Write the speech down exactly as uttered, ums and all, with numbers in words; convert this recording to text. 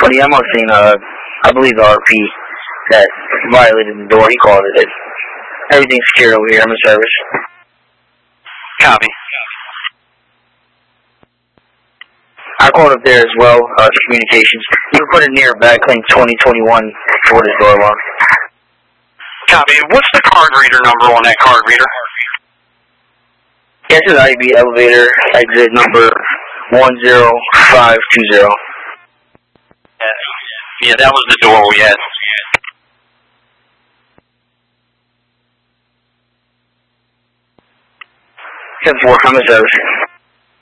twenty, I'm on scene. Uh, I believe the R P that violated the door, he called it. Everything's secure over here. I'm in service. Copy. I called up there as well, uh, to communications. You can put it near Backlink twenty twenty-one for this door lock. Copy. What's the card reader number on that card reader? Yes, it's I B elevator, exit number one zero five two zero. Yeah, yeah, that was the door we had. ten four, I'm in service.